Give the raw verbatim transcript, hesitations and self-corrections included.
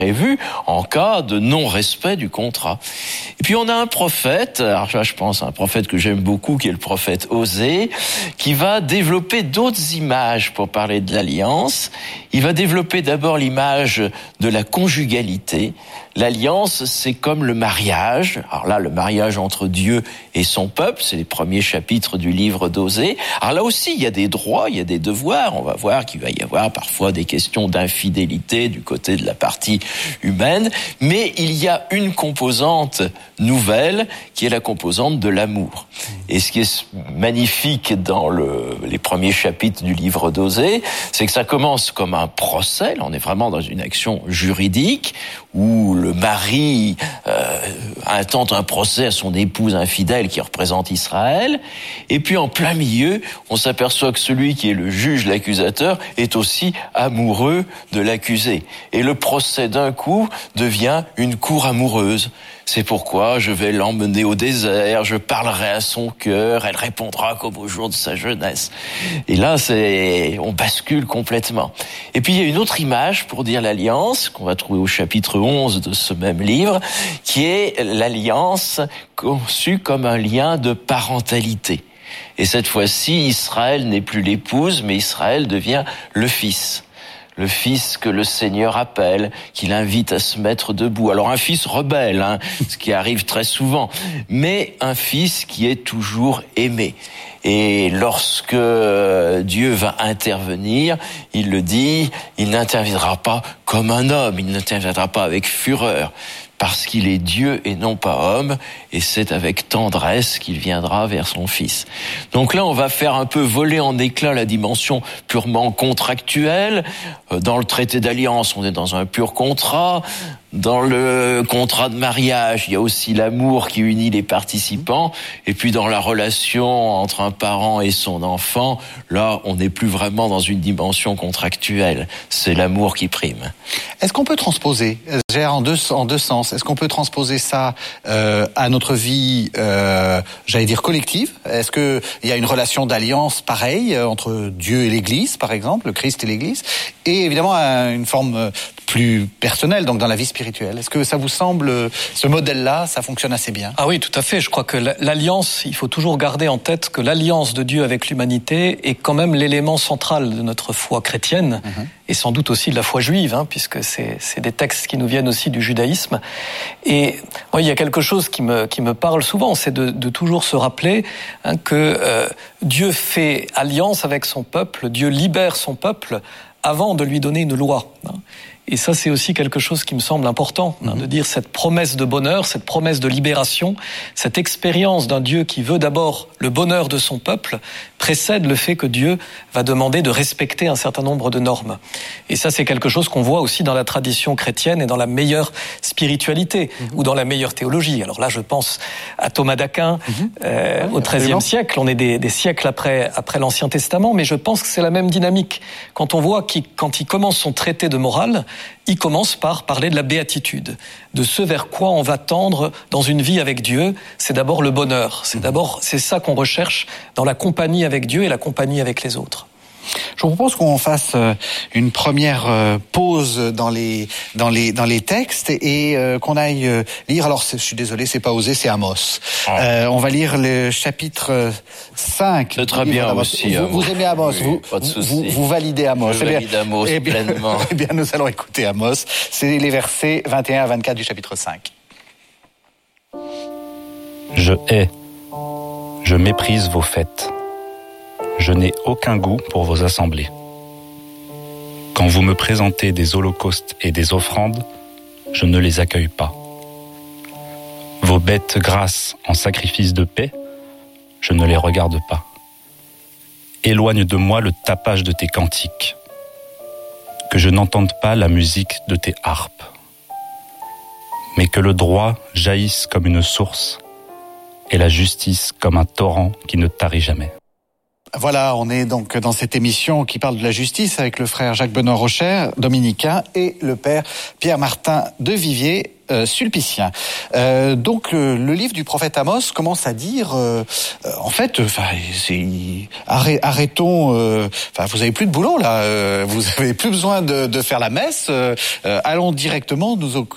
prévu en cas de non-respect du contrat. Et puis on a un prophète, alors là je pense à un prophète que j'aime beaucoup, qui est le prophète Osée, qui va développer d'autres images pour parler de l'alliance. Il va développer d'abord l'image de la conjugalité. L'alliance, c'est comme le mariage. Alors là, le mariage entre Dieu et son peuple, c'est les premiers chapitres du livre d'Osée. Alors là aussi, il y a des droits, il y a des devoirs. On va voir qu'il va y avoir parfois des questions d'infidélité du côté de la partie humaine. Mais il y a une composante nouvelle qui est la composante de l'amour. Et ce qui est magnifique dans le, les premiers chapitres du livre d'Osée, c'est que ça commence comme un procès. Là, on est vraiment dans une action juridique où le mari euh, intente un procès à son épouse infidèle qui représente Israël. Et puis en plein milieu, on s'aperçoit que celui qui est le juge, l'accusateur, est aussi amoureux de l'accusé. Et le procès d'un coup devient une cour amoureuse. C'est pourquoi je vais l'emmener au désert, je parlerai à son cœur, elle répondra comme au jour de sa jeunesse. Et là, c'est, on bascule complètement. Et puis il y a une autre image pour dire l'alliance, qu'on va trouver au chapitre onze de ce même livre, qui est l'alliance conçue comme un lien de parentalité. Et cette fois-ci, Israël n'est plus l'épouse, mais Israël devient le fils. Le fils que le Seigneur appelle, qu'il invite à se mettre debout. Alors un fils rebelle, hein, ce qui arrive très souvent, mais un fils qui est toujours aimé. Et lorsque Dieu va intervenir, il le dit, il n'interviendra pas comme un homme, il n'interviendra pas avec fureur, parce qu'il est Dieu et non pas homme, et c'est avec tendresse qu'il viendra vers son Fils. Donc là, on va faire un peu voler en éclats la dimension purement contractuelle. Dans le traité d'alliance, on est dans un pur contrat. Dans le contrat de mariage, il y a aussi l'amour qui unit les participants. Et puis dans la relation entre un parent et son enfant, là, on n'est plus vraiment dans une dimension contractuelle. C'est l'amour qui prime. Est-ce qu'on peut transposer, Gère, en deux, en deux sens, est-ce qu'on peut transposer ça euh, à notre vie, euh, j'allais dire collective? Est-ce qu'il y a une relation d'alliance pareille entre Dieu et l'Église, par exemple, le Christ et l'Église, et évidemment une forme plus personnelle, donc dans la vie spirituelle? Est-ce que ça vous semble, ce modèle-là, ça fonctionne assez bien? Ah oui, tout à fait. Je crois que l'alliance, il faut toujours garder en tête que l'alliance de Dieu avec l'humanité est quand même l'élément central de notre foi chrétienne, mmh. et sans doute aussi de la foi juive, hein, puisque c'est, c'est des textes qui nous viennent aussi du judaïsme. Et moi, il y a quelque chose qui me, qui me parle souvent, c'est de, de toujours se rappeler hein, que euh, Dieu fait alliance avec son peuple, Dieu libère son peuple avant de lui donner une loi. Hein. Et ça, c'est aussi quelque chose qui me semble important, hein, de dire cette promesse de bonheur, cette promesse de libération, cette expérience d'un Dieu qui veut d'abord le bonheur de son peuple, précède le fait que Dieu va demander de respecter un certain nombre de normes. Et ça, c'est quelque chose qu'on voit aussi dans la tradition chrétienne et dans la meilleure spiritualité, mmh. ou dans la meilleure théologie. Alors là, je pense à Thomas d'Aquin, mmh. euh, ouais, au treizième siècle. On est des, des siècles après, après l'Ancien Testament, mais je pense que c'est la même dynamique. Quand on voit qu'il, quand il commence son traité de morale, il commence par parler de la béatitude, de ce vers quoi on va tendre dans une vie avec Dieu. C'est d'abord le bonheur. C'est d'abord, c'est ça qu'on recherche dans la compagnie avec Dieu et la compagnie avec les autres. Je vous propose qu'on fasse une première pause dans les dans les dans les textes et euh, qu'on aille lire. Alors, je suis désolé, c'est pas Osée, c'est Amos. Ah. Euh, on va lire le chapitre cinq. C'est très bien aussi. Vous, vous aimez Amos, oui, vous, pas de souci. vous vous validez Amos. Je valide Amos eh bien, pleinement. Eh bien, nous allons écouter Amos. C'est les versets vingt et un à vingt-quatre du chapitre cinq. Je hais, je méprise vos fêtes. Je n'ai aucun goût pour vos assemblées. Quand vous me présentez des holocaustes et des offrandes, je ne les accueille pas. Vos bêtes grasses en sacrifice de paix, je ne les regarde pas. Éloigne de moi le tapage de tes cantiques, que je n'entende pas la musique de tes harpes, mais que le droit jaillisse comme une source et la justice comme un torrent qui ne tarit jamais. Voilà, on est donc dans cette émission qui parle de la justice avec le frère Jacques-Benoît Rocher, dominicain, et le père Pierre-Martin de Vivier, euh, sulpicien. Euh, donc euh, le livre du prophète Amos commence à dire, euh, euh, en fait, enfin, c'est arrêtons. Enfin, euh, vous avez plus de boulot là, euh, vous avez plus besoin de, de faire la messe. Euh, euh, allons directement nous occuper